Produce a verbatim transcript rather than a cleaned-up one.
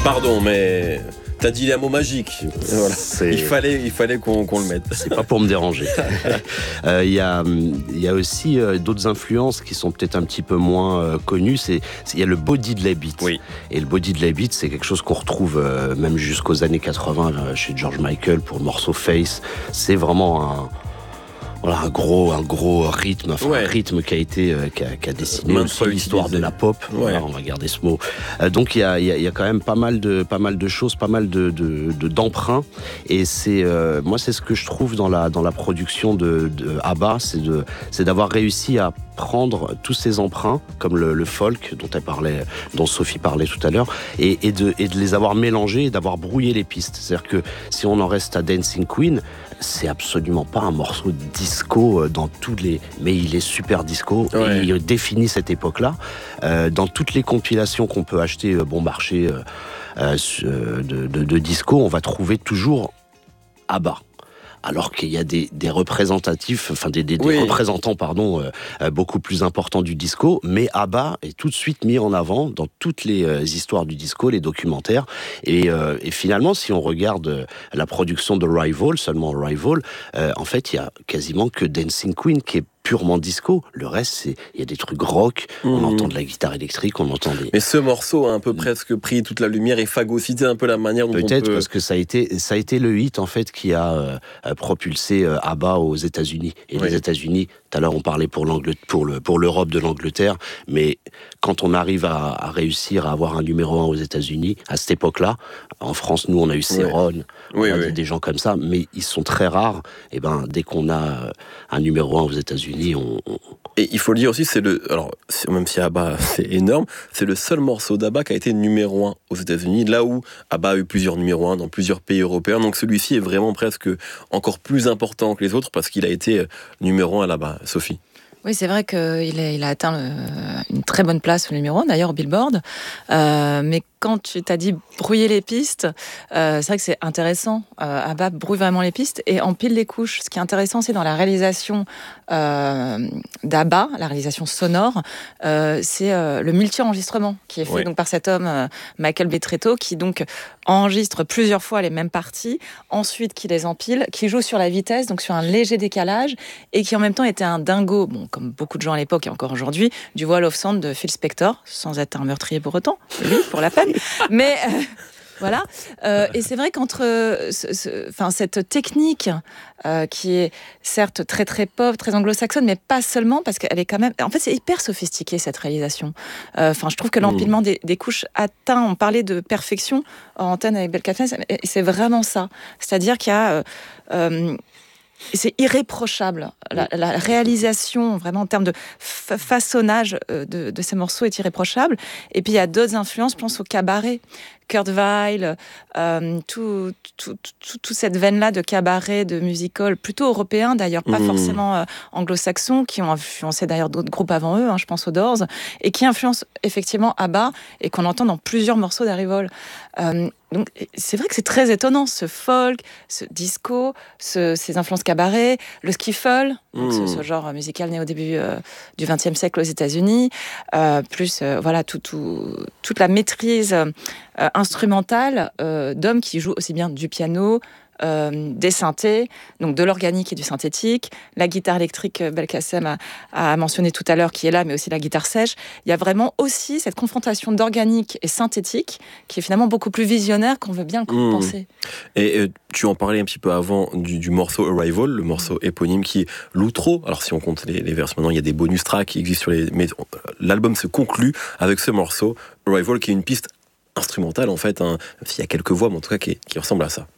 Pardon, mais t'as dit les mots magiques. Voilà. Il fallait, il fallait qu'on, qu'on le mette. C'est pas pour me déranger. Il euh, y, a, y a aussi euh, d'autres influences qui sont peut-être un petit peu moins euh, connues. C'est, il y a le body de la beat. Oui. Et le body de la beat, c'est quelque chose qu'on retrouve euh, même jusqu'aux années quatre-vingts euh, chez George Michael pour le morceau Face. C'est vraiment un... Voilà, un gros, un gros rythme, enfin, ouais. un rythme qui a été, euh, qui, a, qui a dessiné aussi l'histoire de la pop. Ouais. Voilà, on va garder ce mot. Euh, donc il y a, il y a, il y a quand même pas mal de, pas mal de choses, pas mal de, de, de d'emprunts. Et c'est, euh, moi, c'est ce que je trouve dans la, dans la production de, de ABBA, c'est de, c'est d'avoir réussi à prendre tous ces emprunts, comme le, le folk dont elle parlait, dont Sophie parlait tout à l'heure, et, et de, et de les avoir mélangés et d'avoir brouillé les pistes. C'est-à-dire que si on en reste à Dancing Queen, c'est absolument pas un morceau de disco dans tous les... Mais il est super disco, ouais. et il définit cette époque-là. Euh, dans toutes les compilations qu'on peut acheter bon marché euh, euh, de, de, de disco, on va trouver toujours ABBA. Alors qu'il y a des, des représentatifs, enfin des, des, des oui. représentants, pardon, euh, beaucoup plus importants du disco, mais ABBA est tout de suite mis en avant dans toutes les euh, histoires du disco, les documentaires, et, euh, et finalement, si on regarde la production de Rival, seulement Rival, euh, en fait, il y a quasiment que Dancing Queen qui est purement disco. Le reste, c'est il y a des trucs rock, mmh. on entend de la guitare électrique, on entend des... Mais ce morceau a un peu mmh. presque pris toute la lumière et phagocyté un peu la manière dont Peut-être, on peut... parce que ça a été, ça a été le hit, en fait, qui a euh, propulsé euh, ABBA aux États-Unis. Et oui. les États-Unis, tout à l'heure, on parlait pour, pour, le, pour l'Europe de l'Angleterre, mais quand on arrive à, à réussir à avoir un numéro un aux États-Unis, à cette époque-là, en France, nous, on a eu Céron, oui. on oui, a oui. des gens comme ça, mais ils sont très rares. Et ben, dès qu'on a un numéro un aux États-Unis, on, on... Et il faut le dire aussi, c'est le, alors même si ABBA c'est énorme, c'est le seul morceau d'ABBA qui a été numéro un aux États-Unis, là où ABBA a eu plusieurs numéros un dans plusieurs pays européens. Donc celui-ci est vraiment presque encore plus important que les autres parce qu'il a été numéro un là-bas. Sophie. Oui, c'est vrai qu'il a, il a atteint le, une très bonne place au numéro un, d'ailleurs, au Billboard. Euh, mais quand tu t'as dit brouiller les pistes, euh, c'est vrai que c'est intéressant. Euh, ABBA brouille vraiment les pistes et empile les couches. Ce qui est intéressant, c'est dans la réalisation euh, d'ABBA, la réalisation sonore, euh, c'est euh, le multi-enregistrement qui est fait oui. donc, par cet homme, euh, Michael Betretto, qui donc enregistre plusieurs fois les mêmes parties, ensuite qui les empile, qui joue sur la vitesse, donc sur un léger décalage, et qui en même temps était un dingo, bon, comme beaucoup de gens à l'époque et encore aujourd'hui, du Wall of Sound de Phil Spector, sans être un meurtrier pour autant, lui, pour la peine. Mais euh, voilà. Euh, et c'est vrai qu'entre ce, ce, enfin, cette technique euh, qui est certes très très pop, très anglo-saxonne, mais pas seulement, parce qu'elle est quand même... En fait, c'est hyper sophistiqué, cette réalisation. Enfin, euh, je trouve que l'empilement mmh. des, des couches atteint... On parlait de perfection en antenne avec Belle Catherine, et c'est vraiment ça. C'est-à-dire qu'il y a... Euh, euh, c'est irréprochable. La, la réalisation, vraiment en termes de fa- façonnage de, de ces morceaux est irréprochable. Et puis il y a d'autres influences, je pense au cabaret. Kurt Weill, euh, tout, tout, tout, toute cette veine-là de cabaret, de musical, plutôt européen d'ailleurs, pas mmh. forcément euh, anglo-saxons, qui ont influencé d'ailleurs d'autres groupes avant eux, hein, je pense aux Doors, et qui influencent effectivement ABBA, et qu'on entend dans plusieurs morceaux d'Arivol. Euh, donc c'est vrai que c'est très étonnant, ce folk, ce disco, ce, ces influences cabaret, le skiffle, donc mmh. ce, ce genre musical né au début euh, du vingtième siècle aux États-Unis, euh, plus euh, voilà tout, tout, toute la maîtrise euh, instrumentale euh, d'hommes qui jouent aussi bien du piano, euh, des synthés, donc de l'organique et du synthétique, la guitare électrique, Belkacem a, a mentionné tout à l'heure, qui est là, mais aussi la guitare sèche. Il y a vraiment aussi cette confrontation d'organique et synthétique qui est finalement beaucoup plus visionnaire qu'on veut bien le mmh. penser. Et euh, tu en parlais un petit peu avant du, du morceau Arrival, le morceau éponyme qui est l'outro. Alors si on compte les, les versions, maintenant il y a des bonus tracks qui existent sur les... Mais l'album se conclut avec ce morceau Arrival qui est une piste instrumentale en fait, hein, s'il y a quelques voix, mais en tout cas qui, qui ressemble à ça.